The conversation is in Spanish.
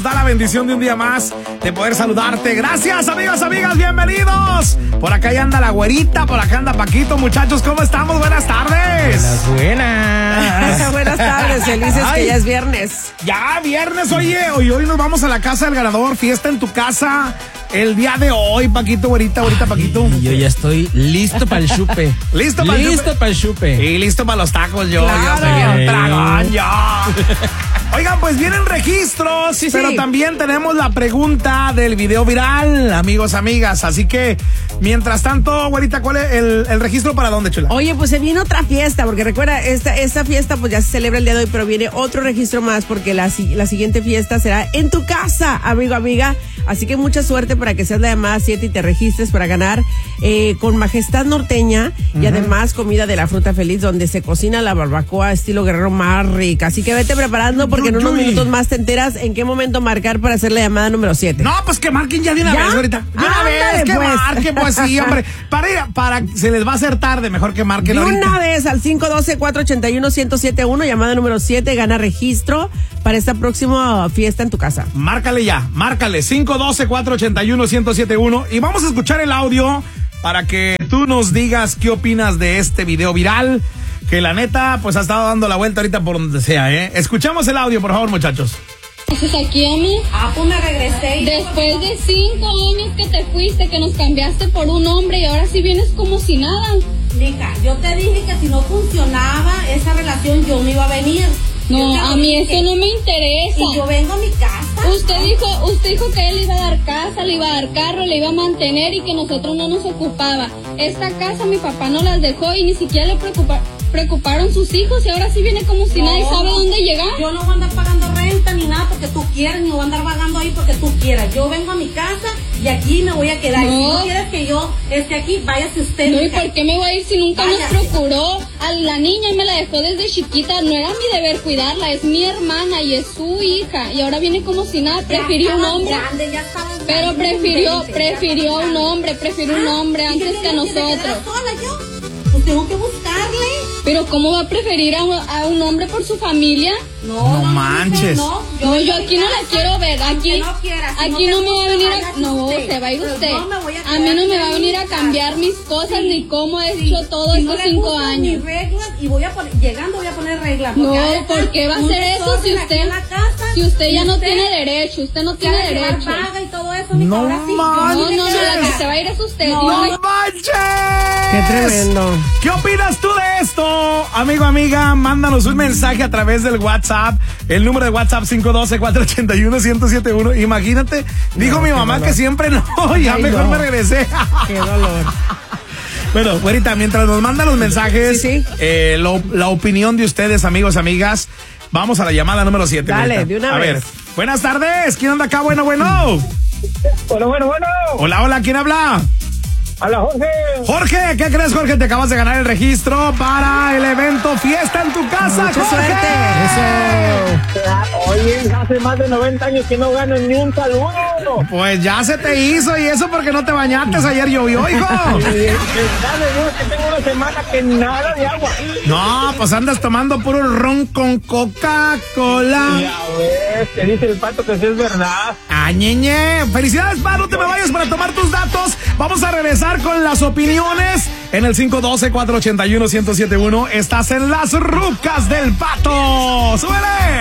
Da la bendición de un día más de poder saludarte. Gracias, amigos, amigas, bienvenidos. Por acá ya anda la güerita, por acá anda Paquito. Muchachos, ¿cómo estamos? Buenas tardes. Buenas. Buenas tardes, felices. Ay, que ya es viernes. Ya, viernes, oye, hoy nos vamos a la casa del ganador. Fiesta en tu casa el día de hoy, Paquito, güerita, Paquito. Y yo ya estoy listo para el chupe. ¿Listo para el chupe? Y listo para los tacos, yo. Claro. Yo soy el dragón, yo. Oigan, pues vienen registros, sí, pero también tenemos la pregunta del video viral, amigos, amigas. Así que, mientras tanto, güerita, ¿cuál es el registro para dónde, chula? Oye, pues se viene otra fiesta, porque recuerda, esta fiesta pues ya se celebra el día de hoy, pero viene otro registro más, porque la siguiente fiesta será en tu casa, amigo, amiga. Así que mucha suerte para que seas la llamada 7 y te registres para ganar con Majestad Norteña y además comida de la fruta feliz, donde se cocina la barbacoa estilo guerrero más rica. Así que vete preparando porque en unos minutos más te enteras en qué momento marcar para hacer la llamada número 7. No, pues que marquen ya de una vez ahorita. De una vez, que marquen, pues sí, hombre. Para se les va a hacer tarde, mejor que marquen ahorita. De una vez al 512-481-1071, llamada número 7, gana registro para esta próxima fiesta en tu casa. Márcale ya, márcale, 512-481-1071 y vamos a escuchar el audio para que tú nos digas qué opinas de este video viral, que la neta, pues ha estado dando la vuelta ahorita por donde sea, ¿eh? Escuchamos el audio, por favor, muchachos. ¿Estás aquí, Ami? Pues me regresé. Después de 5 años que te fuiste, que nos cambiaste por un hombre y ahora sí vienes como si nada. Mija, yo te dije que si no funcionaba esa relación yo no iba a venir. No, a mí eso no me interesa. Y yo vengo a mi casa. Usted dijo que él iba a dar casa, le iba a dar carro, le iba a mantener y que nosotros no nos ocupaba. Esta casa mi papá no las dejó y ni siquiera le preocuparon sus hijos y ahora sí viene como si nadie sabe dónde llegar. Yo no voy a andar pagando renta ni nada porque tú quieras, ni voy a andar vagando ahí porque tú quieras. Yo vengo a mi casa y aquí me voy a quedar. No. Y si no quieres que yo esté aquí, váyase usted. No, ¿y por qué me voy a ir si nunca nos procuró a la niña y me la dejó desde chiquita? No era mi deber cuidarla, es mi hermana y es su hija. Y ahora viene como si nada, prefirió un hombre. Pero prefirió un hombre antes que a nosotros. Pues tengo que buscarle. Pero ¿cómo va a preferir a un hombre por su familia? No manches. No, yo aquí no la quiero ver. Aquí no me va a venir a... No, se va a ir usted. A mí no me va a venir a cambiar mis cosas ni cómo he hecho todo estos 5 años. Mis reglas y llegando voy a poner reglas. No, ¿por qué va a hacer eso si usted ya no tiene derecho? Usted no tiene derecho. Paga y todo eso, No manches. No, la que se va a ir es usted. ¡No manches! ¡Qué tremendo! ¿Qué opinas tú de esto? Amigo, amiga, mándanos un mensaje a través del WhatsApp. El número de WhatsApp 512-481-1071. Imagínate, dijo mi mamá que siempre no, ya mejor me regresé. ¡Qué dolor! Bueno, güerita, mientras nos mandan los mensajes, la opinión de ustedes, amigos, amigas, vamos a la llamada número 7. Dale, güerita. de una vez. A ver, buenas tardes, ¿quién anda acá? Bueno. Bueno. Hola, ¿quién habla? Hola, Jorge. Jorge, ¿qué crees, Jorge? Te acabas de ganar el registro para el evento Fiesta en tu Casa. ¡Mucha Jorge. suerte! Oye, hace más de 90 años que no gano ni un saludo. Pues ya se te hizo, y eso porque no te bañaste, ayer llovió, hijo. Dale, Dios, que tengo una semana que nada de agua. No, pues andas tomando puro ron con Coca-Cola. Ya ves, te dice el pato que sí es verdad. ¡Ah, ñeñe! Felicidades, pa, no te me vayas para tomar tus datos. Vamos a regresar con las opiniones en el 512-481-1071. Estás en las rucas del pato. ¡Súbele!